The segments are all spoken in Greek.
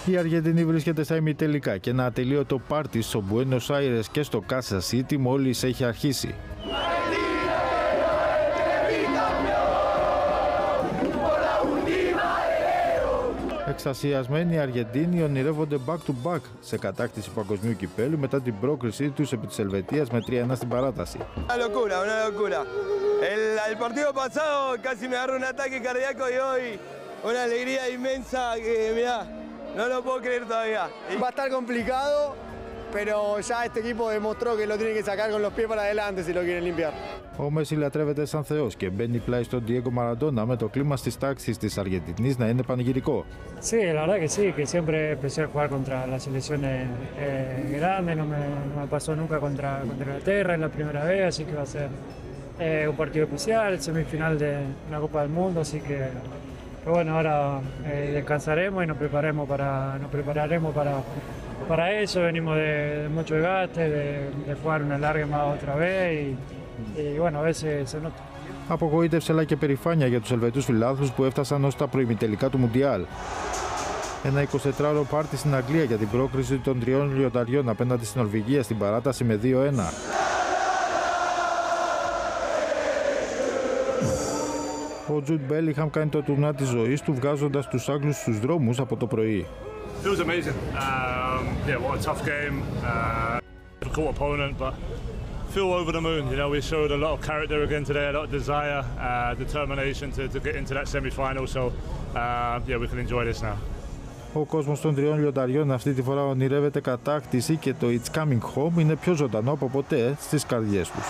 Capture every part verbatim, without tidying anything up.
Η Αργεντινή βρίσκεται στα ημιτελικά και ένα ατελείωτο πάρτι στο Μπουένος Άιρες και στο Κάσα Σίτι μόλις έχει αρχίσει. Εξασιασμένοι οι Αργεντίνοι ονειρεύονται back-to-back σε κατάκτηση παγκοσμίου κυπέλου μετά την πρόκρισή τους επί της Ελβετίας με τρία ένα στην παράταση. Una locura, una locura. El, el partido pasado casi me agarró un ataque cardíaco y hoy una alegría inmensa que, mirá, no lo puedo creer todavía. Va a estar complicado, pero ya este equipo demostró que lo tiene que sacar con los pies para adelante si lo quieren limpiar. Ο Μέση λατρεύεται σαν θεός και μπαίνει πλάι στον Diego Maradona με το κλίμα στις τάξεις της Αργεντινής να είναι πανηγυρικό. Sí, la verdad que sí, que siempre empecé a jugar contra las selecciones eh, grandes, no me, no me pasó nunca contra, contra Inglaterra en la primera vez, así que va a ser eh, un partido especial, semifinal de la Copa del Mundo, así que, que bueno, ahora eh, descansaremos y nos prepararemos para, nos prepararemos para, para eso, venimos de, de mucho desgaste, de, de jugar una larga más otra vez y, y bueno, a veces se nota. Απογοήτευσε αλλά και περηφάνεια για τους Ελβετούς φιλάθλους που έφτασαν ως τα προημιτελικά του Μουντιάλ. Ένα εικοσιτετράωρο πάρτι στην Αγγλία για την πρόκριση των τριών λιονταριών απέναντι στην Νορβηγία στην παράταση με δύο ένα. Ο Τζουντ Μπέλιγχαμ κάνει το τουρνουά της ζωής του βγάζοντας τους Άγγλους στους δρόμους από το πρωί. It was amazing. Um, yeah, what a tough game. Uh, difficult opponent, but feel over the moon. You know, we showed a lot of character again today, a lot of desire, uh, determination to, to get into that semi-final. So, uh, yeah, we can enjoy this now. Ο κόσμος των τριών λιονταριών αυτή τη φορά ονειρεύεται κατάκτηση και το It's Coming Home είναι πιο ζωντανό από ποτέ στις καρδιές τους.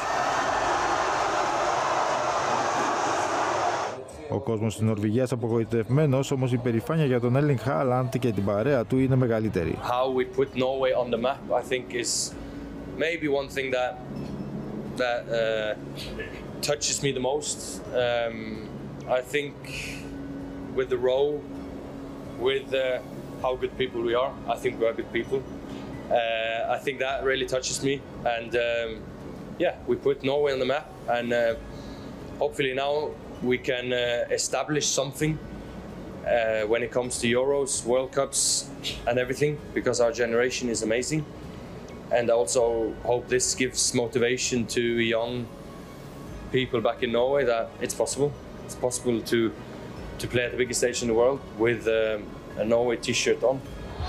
Ο κόσμος της Νορβηγίας απογοητευμένος, όμως η περηφάνεια για τον Έρλινγκ Χάλαντ και την παρέα του είναι μεγαλύτερη. How we put Norway on the map, I think, is maybe one thing that that uh, touches me the most. Um, I think with the role, with uh, how good people we are, I think we are good people. Uh, I think that really touches me, and um, yeah, we put Norway on the map, and uh, hopefully now we can uh, establish something uh, when it comes to Euros, World Cups, and everything, because our generation is amazing. And I also hope this gives motivation to young people back in Norway that it's possible. It's possible to to play at the biggest stage in the world with um, a Norway t-shirt on.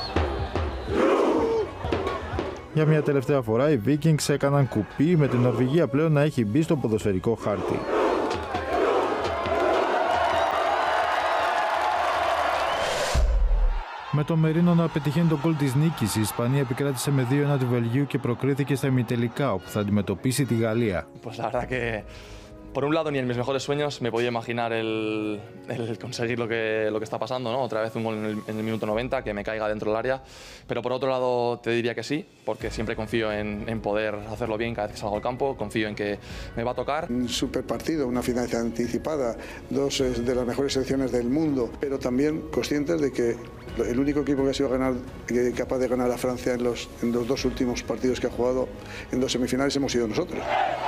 Για μια τελευταία φορά οι Vikings έκαναν κουπί με την Νορβηγία πλέον να έχει μπει στο ποδοσφαιρικό χάρτη. Με το Μερίνο να πετυχαίνει τον γκολ της νίκης, η Ισπανία επικράτησε με δύο ένα του Βελγίου και προκρίθηκε στα ημιτελικά, όπου θα αντιμετωπίσει τη Γαλλία. Pues la verdad que por un lado ni en mis mejores sueños me podía imaginar el, el conseguir lo que, lo que está pasando, ¿no? Otra vez un gol en el, en el minuto noventa, que me caiga dentro del área, pero por otro lado te diría que sí, porque siempre confío en, en poder hacerlo bien cada vez que salgo al campo, confío en que me va a tocar. Un super partido, una final anticipada, dos de las mejores selecciones del mundo, pero también conscientes de que el único equipo que ha sido ganar, que capaz de ganar a Francia en los, en los dos últimos partidos que ha jugado en dos semifinales hemos sido nosotros.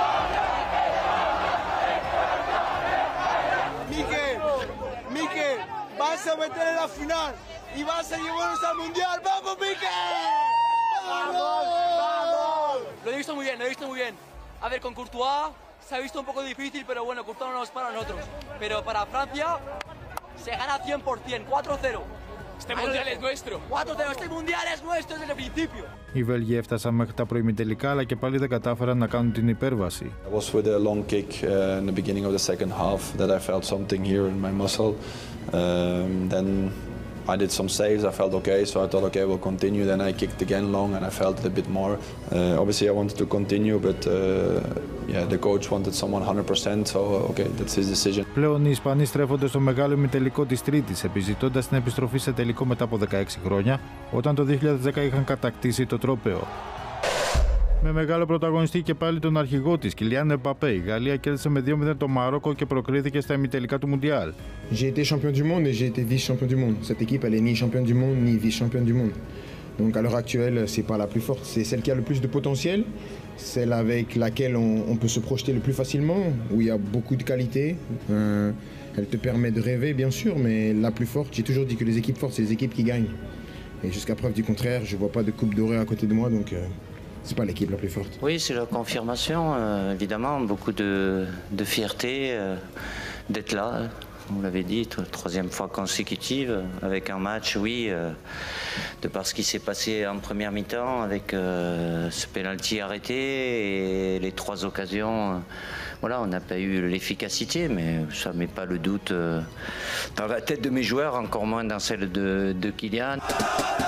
Mikel, Mikel, vas a meter en la final y vas a llevarnos al mundial. ¡Vamos, Mikel! ¡Vamos! ¡Vamos! Lo he visto muy bien, lo he visto muy bien. A ver, con Courtois se ha visto un poco difícil, pero bueno, Courtois no nos para a nosotros. Pero para Francia se gana cien por cien, cuatro cero. Este mundial es nuestro. cuatro cero, este mundial es nuestro desde el principio. Οι Βέλγοι έφτασαν μέχρι τα προημιτελικά, αλλά και πάλι δεν κατάφεραν να κάνουν την υπέρβαση. I was with a long kick uh, in the beginning of the second half that I felt something here in my muscle. Um, then I did some saves, I felt okay, so I thought, okay, we'll continue. Then I kicked again long and I felt it a bit more. Uh, obviously I wanted to continue, but uh, yeah, the coach wanted someone one hundred percent, so okay, that's his decision. Πλέον οι Ισπανοί στρέφονται στο μεγάλο ημιτελικό της Τρίτης, επιζητώντας την επιστροφή σε τελικό μετά από δεκαέξι χρόνια, όταν το δύο χιλιάδες δέκα είχαν κατακτήσει το τρόπαιο. Με μεγάλο πρωταγωνιστή και πάλι τον αρχηγό της, Kylian Mbappé, η Γαλλία κέρδισε με δύο μηδέν το Μαρόκο και προκρίθηκε στα ημιτελικά του Μουντιάλ. J'ai été champion du monde et j'ai été vice-champion du monde. Cette équipe, elle est ni championne du monde ni vice-championne du monde. Donc à l'heure actuelle, c'est pas la plus forte, c'est celle qui a le plus de potentiel, celle avec laquelle on, on peut se projeter le plus facilement, où il y a beaucoup de qualité. Euh, elle te permet de rêver, bien sûr, mais la plus forte, j'ai toujours dit que les équipes fortes, c'est les équipes qui gagnent. Et jusqu'à preuve du contraire, je ne vois pas de coupe dorée à côté de moi, donc euh, c'est pas l'équipe la plus forte. Oui, c'est la confirmation, euh, évidemment, beaucoup de, de fierté euh, d'être là. Vous l'avez dit, troisième fois consécutive, avec un match, oui, euh, de par ce qui s'est passé en première mi-temps, avec euh, ce pénalty arrêté et les trois occasions. Euh, voilà, on n'a pas eu l'efficacité, mais ça ne met pas le doute euh, dans la tête de mes joueurs, encore moins dans celle de, de Kylian.